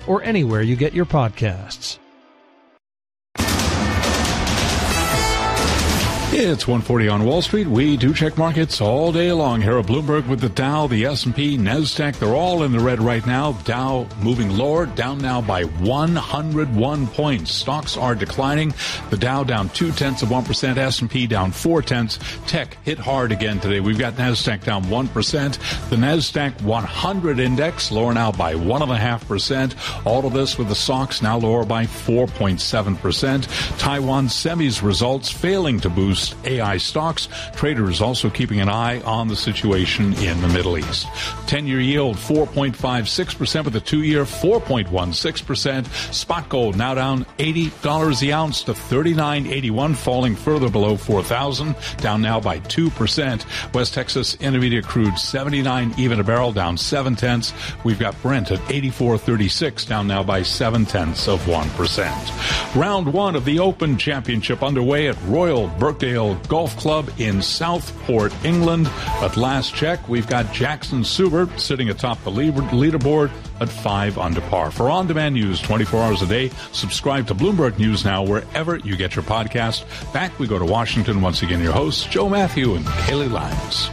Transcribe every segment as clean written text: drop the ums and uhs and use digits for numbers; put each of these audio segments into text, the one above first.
or anywhere you get your podcasts. It's 1:40 on Wall Street. We do check markets all day long here at Bloomberg with the Dow, the S&P, NASDAQ. They're all in the red right now. Dow moving lower, down now by 101 points. Stocks are declining. The Dow down 0.2%, S&P down 0.4. Tech hit hard again today. We've got NASDAQ down 1%. The NASDAQ 100 index lower now by 1.5%. All of this with the stocks now lower by 4.7%. Taiwan Semis results failing to boost AI stocks. Traders also keeping an eye on the situation in the Middle East. 10-year yield 4.56% with a 2-year 4.16%. Spot gold now down $80 the ounce to $39.81, falling further below 4,000, down now by 2%. West Texas Intermediate crude 79 even a barrel, down 0.7. We've got Brent at 84.36, down now by 0.7%. Round one of the Open Championship underway at Royal Birkdale Golf Club in Southport, England. At last check, we've got Jackson Subert sitting atop the leaderboard at 5 under par. For on-demand news 24 hours a day, subscribe to Bloomberg News Now wherever you get your podcast. Back we go to Washington. Once again, your hosts, Joe Matthew and Kaylee Lyons.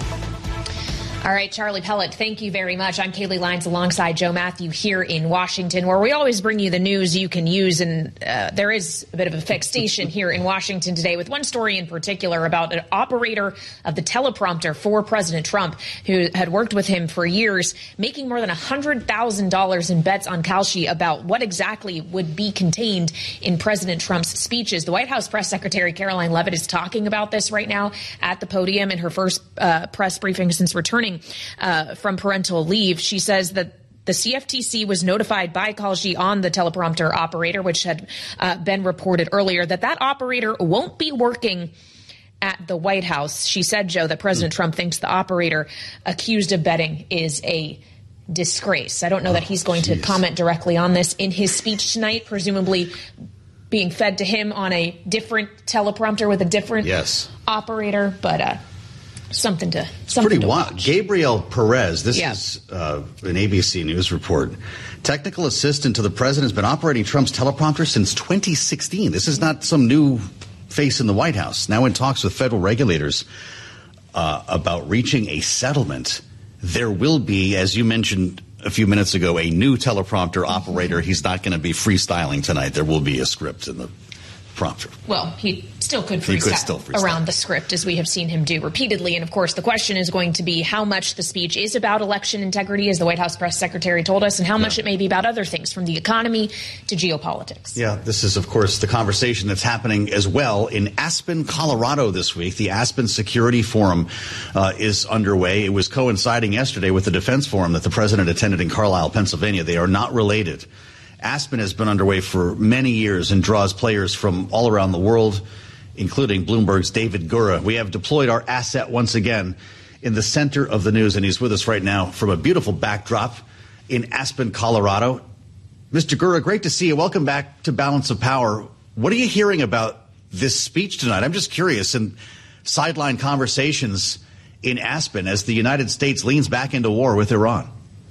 All right, Charlie Pellet, thank you very much. I'm Kaylee Lyons alongside Joe Matthew here in Washington, where we always bring you the news you can use. And there is a bit of a fixation here in Washington today with one story in particular about an operator of the teleprompter for President Trump who had worked with him for years, making more than $100,000 in bets on Kalshi about what exactly would be contained in President Trump's speeches. The White House press secretary Caroline Leavitt is talking about this right now at the podium in her first press briefing since returning from parental leave. She says that the CFTC was notified by Kalshi on the teleprompter operator, which had been reported earlier, that operator won't be working at the White House. She said, Joe, that President Trump thinks the operator accused of betting is a disgrace. I don't know that he's going to comment directly on this in his speech tonight, presumably being fed to him on a different teleprompter with a different operator, but something to wild. Gabriel Perez, this is an ABC News report. Technical assistant to the president has been operating Trump's teleprompter since 2016. This is not some new face in the White House. Now in talks with federal regulators about reaching a settlement. There will be, as you mentioned a few minutes ago, a new teleprompter operator. He's not going to be freestyling tonight. There will be a script in the prompter. Well, he still could freestyle around the script, as we have seen him do repeatedly. And of course, the question is going to be how much the speech is about election integrity, as the White House press secretary told us, and how much it may be about other things, from the economy to geopolitics. Yeah, this is, of course, the conversation that's happening as well in Aspen, Colorado this week. The Aspen Security Forum is underway. It was coinciding yesterday with the Defense Forum that the president attended in Carlisle, Pennsylvania. They are not related. Aspen has been underway for many years and draws players from all around the world, including Bloomberg's David Gura. We have deployed our asset once again in the center of the news, and he's with us right now from a beautiful backdrop in Aspen, Colorado. Mr. Gura, great to see you. Welcome back to Balance of Power. What are you hearing about this speech tonight? I'm just curious, in sideline conversations in Aspen as the United States leans back into war with Iran.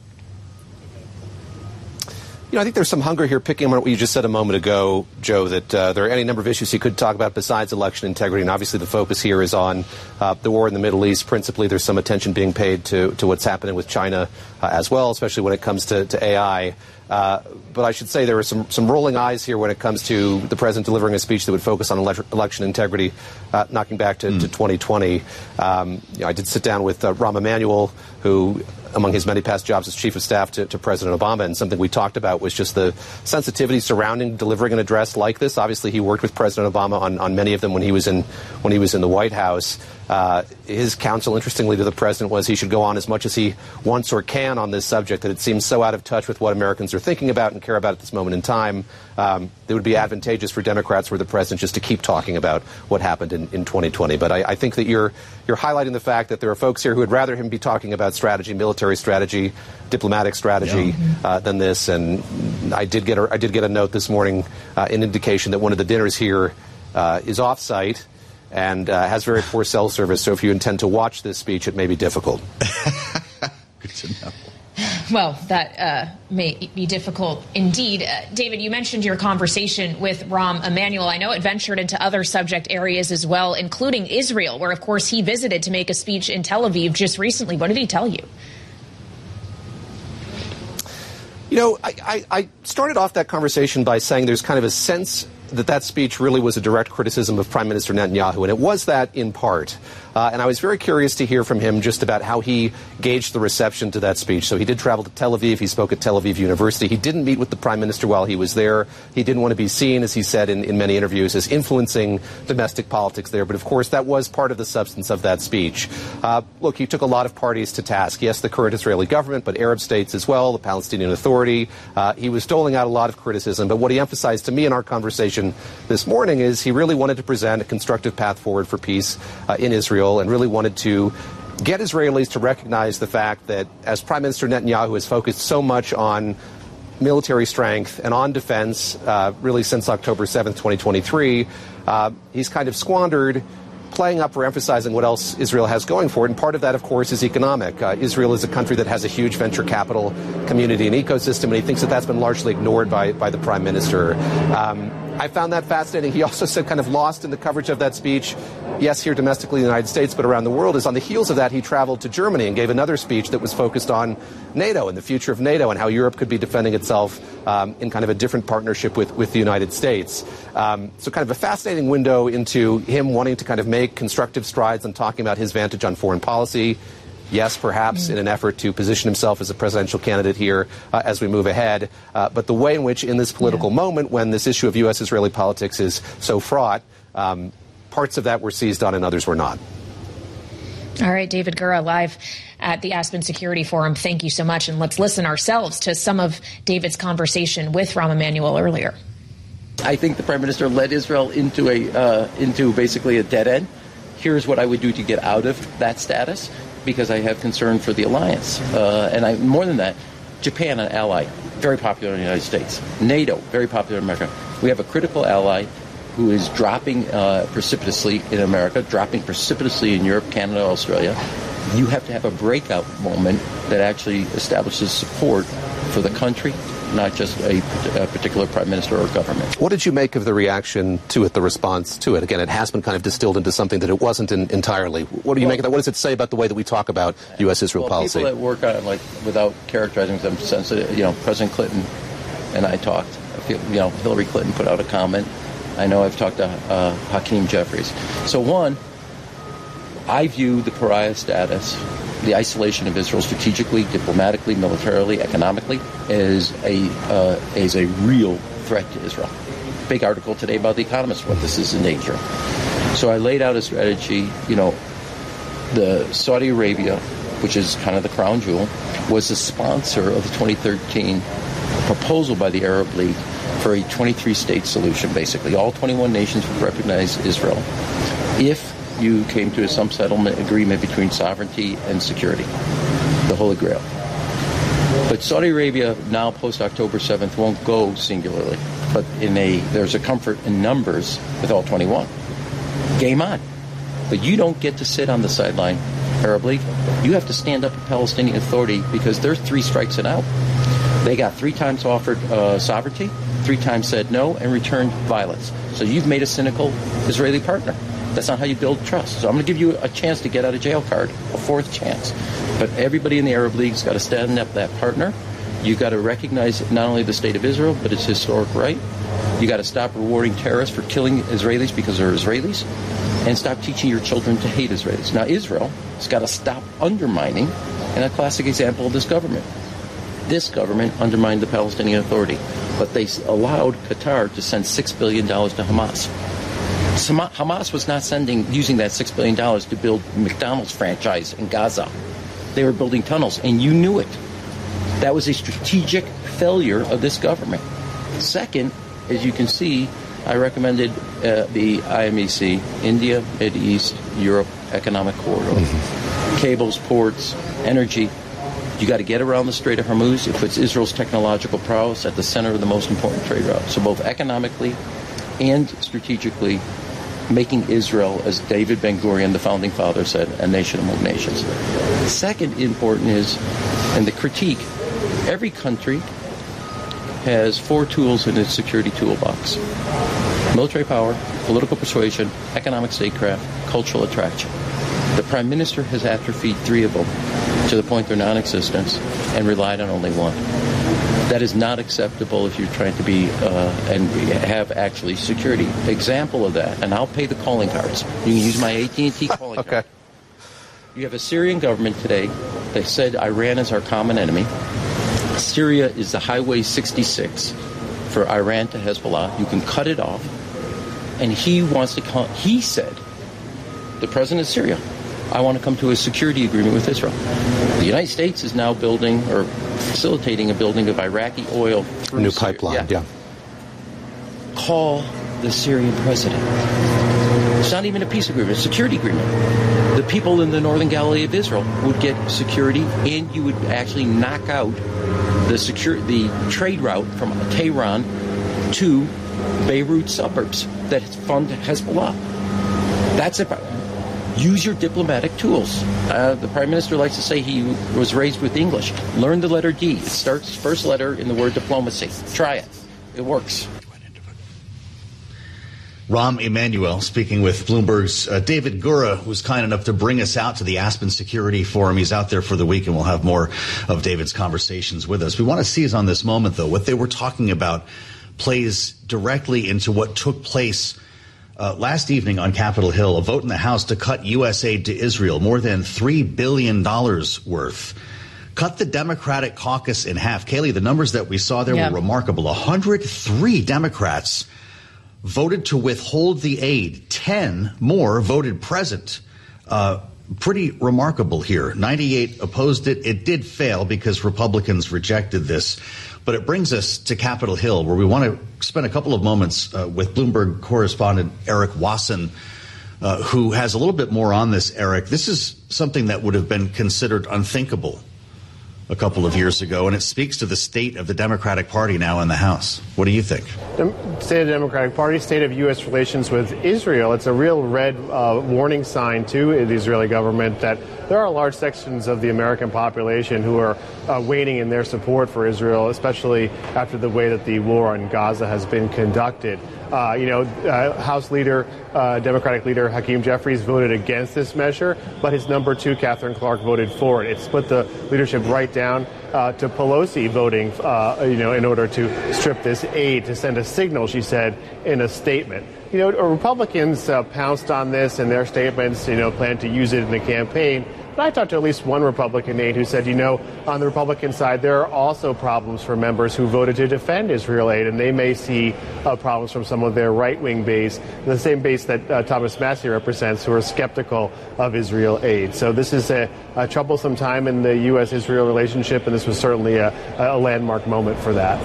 You know, I think there's some hunger here, picking on what you just said a moment ago, Joe, that there are any number of issues he could talk about besides election integrity. And obviously the focus here is on the war in the Middle East. Principally, there's some attention being paid to what's happening with China as well, especially when it comes to AI. But I should say there are some rolling eyes here when it comes to the president delivering a speech that would focus on election integrity, knocking back to 2020. I did sit down with Rahm Emanuel, who, among his many past jobs as chief of staff to President Obama, and something we talked about was just the sensitivity surrounding delivering an address like this. Obviously, he worked with President Obama on many of them when he was in the White House. His counsel, interestingly, to the president was he should go on as much as he wants or can on this subject, that it seems so out of touch with what Americans are thinking about and care about at this moment in time. It would be advantageous for Democrats were the president just to keep talking about what happened in 2020. But I think that you're highlighting the fact that there are folks here who would rather him be talking about strategy, military strategy, diplomatic strategy than this. And I did get a note this morning, an indication that one of the dinners here is off-site and has very poor cell service. So if you intend to watch this speech, it may be difficult. Good to know. Well, that may be difficult indeed. David, you mentioned your conversation with Rahm Emanuel. I know it ventured into other subject areas as well, including Israel, where, of course, he visited to make a speech in Tel Aviv just recently. What did he tell you? You know, I started off that conversation by saying there's kind of a sense that speech really was a direct criticism of Prime Minister Netanyahu, and it was that in part. And I was very curious to hear from him just about how he gauged the reception to that speech. So he did travel to Tel Aviv. He spoke at Tel Aviv University. He didn't meet with the Prime Minister while he was there. He didn't want to be seen, as he said in many interviews, as influencing domestic politics there. But, of course, that was part of the substance of that speech. Look, he took a lot of parties to task. Yes, the current Israeli government, but Arab states as well, the Palestinian Authority. He was doling out a lot of criticism. But what he emphasized to me in our conversation this morning is he really wanted to present a constructive path forward for peace in Israel, and really wanted to get Israelis to recognize the fact that as Prime Minister Netanyahu has focused so much on military strength and on defense really since October 7th, 2023, he's kind of squandered playing up or emphasizing what else Israel has going for it. And part of that, of course, is economic. Israel is a country that has a huge venture capital community and ecosystem, and he thinks that that's been largely ignored by the Prime Minister. I found that fascinating. He also said, kind of lost in the coverage of that speech, yes, here domestically in the United States, but around the world, is on the heels of that, he traveled to Germany and gave another speech that was focused on NATO and the future of NATO and how Europe could be defending itself in kind of a different partnership with the United States. So kind of a fascinating window into him wanting to kind of make constructive strides and talking about his vantage on foreign policy. Yes, perhaps in an effort to position himself as a presidential candidate here as we move ahead. But the way in which in this political moment, when this issue of U.S.-Israeli politics is so fraught, parts of that were seized on and others were not. All right, David Gura, live at the Aspen Security Forum. Thank you so much. And let's listen ourselves to some of David's conversation with Rahm Emanuel earlier. I think the Prime Minister led Israel into basically a dead end. Here's what I would do to get out of that status, because I have concern for the alliance. And more than that, Japan, an ally, very popular in the United States. NATO, very popular in America. We have a critical ally who is dropping precipitously in America, dropping precipitously in Europe, Canada, Australia. You have to have a breakout moment that actually establishes support for the country, not just a particular prime minister or government. What did you make of the reaction to it, the response to it? Again, it has been kind of distilled into something that it wasn't entirely. What do you make of that? What does it say about the way that we talk about U.S.-Israel policy? People that work on it, without characterizing them sensitive, President Clinton and I talked. Hillary Clinton put out a comment. I know I've talked to Hakeem Jeffries. So one, I view the pariah status, the isolation of Israel strategically, diplomatically, militarily, economically, as a real threat to Israel. Big article today about The Economist, what this is in danger. So I laid out a strategy. The Saudi Arabia, which is kind of the crown jewel, was the sponsor of the 2013 proposal by the Arab League for a 23-state solution, basically. All 21 nations would recognize Israel if you came to some settlement agreement between sovereignty and security, the Holy Grail. But Saudi Arabia now, post-October 7th, won't go singularly, but there's a comfort in numbers with all 21. Game on. But you don't get to sit on the sideline, Arab League. You have to stand up for Palestinian Authority, because they're 3 strikes and out. They got 3 times offered sovereignty, 3 times said no, and returned violence. So you've made a cynical Israeli partner. That's not how you build trust. So I'm going to give you a chance to get out of jail card, a 4th chance. But everybody in the Arab League's got to stand up that partner. You've got to recognize not only the state of Israel, but its historic right. You got to stop rewarding terrorists for killing Israelis because they're Israelis, and stop teaching your children to hate Israelis. Now, Israel has got to stop undermining, and a classic example of this government. This government undermined the Palestinian Authority, but they allowed Qatar to send $6 billion to Hamas. Hamas was not using that $6 billion to build McDonald's franchise in Gaza. They were building tunnels, and you knew it. That was a strategic failure of this government. Second, as you can see, I recommended the IMEC, India, Middle East, Europe Economic Corridor. Cables, ports, energy. You got to get around the Strait of Hormuz. It puts Israel's technological prowess at the center of the most important trade route. So both economically and strategically, making Israel, as David Ben-Gurion, the founding father, said, a nation among nations. Second important is, and the critique, Every country has 4 tools in its security toolbox: military power, political persuasion, economic statecraft, cultural attraction. The Prime Minister has atrophied 3 of them to the point they're non-existent and relied on only one. That is not acceptable if you're trying to be and have actually security. Example of that, and I'll pay the calling cards. You can use my AT&T calling card. You have a Syrian government today. They said Iran is our common enemy. Syria is the Highway 66 for Iran to Hezbollah. You can cut it off. And he wants to come. He said, the president of Syria, I want to come to a security agreement with Israel. The United States is now building or facilitating a building of Iraqi oil. New pipeline, yeah. Call the Syrian president. It's not even a peace agreement, it's a security agreement. The people in the northern Galilee of Israel would get security, and you would actually knock out the trade route from Tehran to Beirut suburbs that fund Hezbollah. That's about. Use your diplomatic tools. The Prime Minister likes to say he was raised with English. Learn the letter D. It starts first letter in the word diplomacy. Try it. It works. Rahm Emanuel speaking with Bloomberg's David Gura, who's kind enough to bring us out to the Aspen Security Forum. He's out there for the week, and we'll have more of David's conversations with us. We want to seize on this moment, though. What they were talking about plays directly into what took place last evening on Capitol Hill, a vote in the House to cut U.S. aid to Israel, more than $3 billion worth. Cut the Democratic caucus in half. Kaylee, the numbers that we saw there were remarkable. 103 Democrats voted to withhold the aid. 10 more voted present. Pretty remarkable here. 98 opposed it. It did fail because Republicans rejected this. But it brings us to Capitol Hill, where we want to spend a couple of moments with Bloomberg correspondent Eric Wasson, who has a little bit more on this, Eric. This is something that would have been considered unthinkable a couple of years ago, and it speaks to the state of the Democratic Party now in the House. What do you think? State of the Democratic Party, state of U.S. relations with Israel. It's a real red warning sign to the Israeli government that there are large sections of the American population who are waning in their support for Israel, especially after the way that the war in Gaza has been conducted. House leader, Democratic leader Hakeem Jeffries voted against this measure, but his number 2, Catherine Clark, voted for it. It split the leadership right down to Pelosi voting, in order to strip this aid, to send a signal, she said, in a statement. Republicans pounced on this in their statements, plan to use it in the campaign. But I talked to at least one Republican aide who said, on the Republican side, there are also problems for members who voted to defend Israel aid, and they may see problems from some of their right-wing base, the same base that Thomas Massie represents, who are skeptical of Israel aid. So this is a troublesome time in the U.S.-Israel relationship, and this was certainly a landmark moment for that.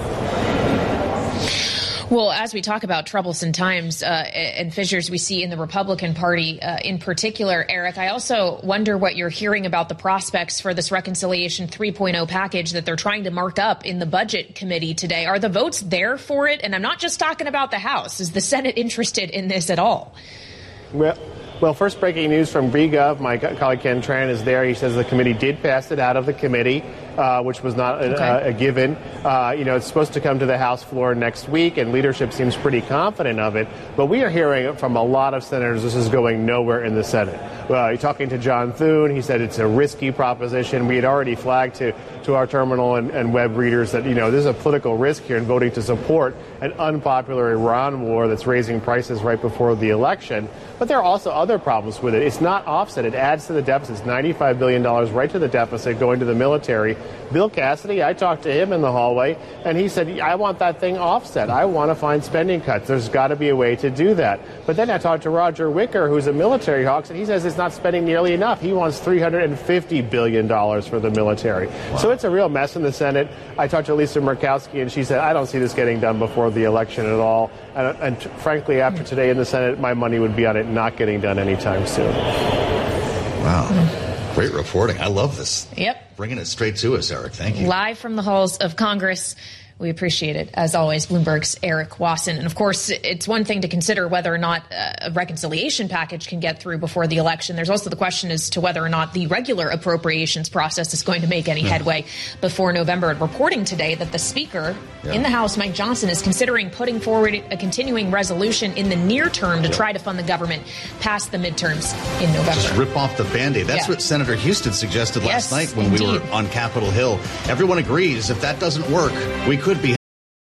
Well, as we talk about troublesome times and fissures we see in the Republican Party in particular, Eric, I also wonder what you're hearing about the prospects for this Reconciliation 3.0 package that they're trying to mark up in the Budget Committee today. Are the votes there for it? And I'm not just talking about the House. Is the Senate interested in this at all? Well, first breaking news from BGov. My colleague Ken Tran is there. He says the committee did pass it out of the committee, which was not a given. It's supposed to come to the House floor next week, and leadership seems pretty confident of it. But we are hearing from a lot of senators this is going nowhere in the Senate. You're talking to John Thune. He said it's a risky proposition. We had already flagged to our terminal and web readers that, there's a political risk here in voting to support an unpopular Iran war that's raising prices right before the election. But there are also other problems with it. It's not offset. It adds to the deficit. It's $95 billion right to the deficit going to the military. Bill Cassidy, I talked to him in the hallway, and he said, I want that thing offset. I want to find spending cuts. There's got to be a way to do that. But then I talked to Roger Wicker, who's a military hawk, and he says it's not spending nearly enough. He wants $350 billion for the military. Wow. So it's a real mess in the Senate. I talked to Lisa Murkowski, and she said, I don't see this getting done before the election at all. And frankly, after today in the Senate, my money would be on it not getting done anytime soon. Wow. Great reporting. I love this. Yep. Bringing it straight to us, Eric. Thank you. Live from the halls of Congress. We appreciate it. As always, Bloomberg's Eric Wasson. And of course, it's one thing to consider whether or not a reconciliation package can get through before the election. There's also the question as to whether or not the regular appropriations process is going to make any headway before November. And reporting today that the Speaker in the House, Mike Johnson, is considering putting forward a continuing resolution in the near term to try to fund the government past the midterms in November. Just rip off the Band-Aid. That's what Senator Houston suggested last night when we were on Capitol Hill. Everyone agrees if that doesn't work, we could be